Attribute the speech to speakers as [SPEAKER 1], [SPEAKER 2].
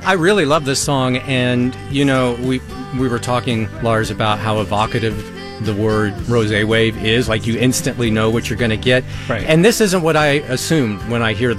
[SPEAKER 1] I really love this song, and we were talking, Lars, about how evocative the word rosé wave is. Like, you instantly know what you're going to get.
[SPEAKER 2] Right.
[SPEAKER 1] And this isn't what I assumed when I hear